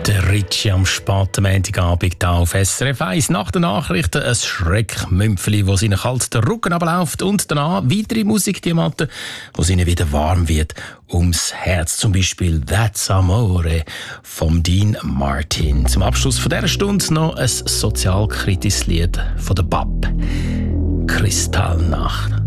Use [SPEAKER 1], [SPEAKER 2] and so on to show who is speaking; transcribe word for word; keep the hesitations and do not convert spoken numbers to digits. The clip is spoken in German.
[SPEAKER 1] Der Ritchie am späten Montagabend hier auf S R F eins. Nach den Nachrichten ein Schreckmümpfeli, wo ihnen kalt den Rücken abläuft, und danach weitere Musikdiamanten, wo ihnen wieder warm wird ums Herz. Zum Beispiel «That's Amore» vom Dean Martin. Zum Abschluss von dieser Stunde noch ein sozialkritisches Lied von der B A P. «Kristallnacht».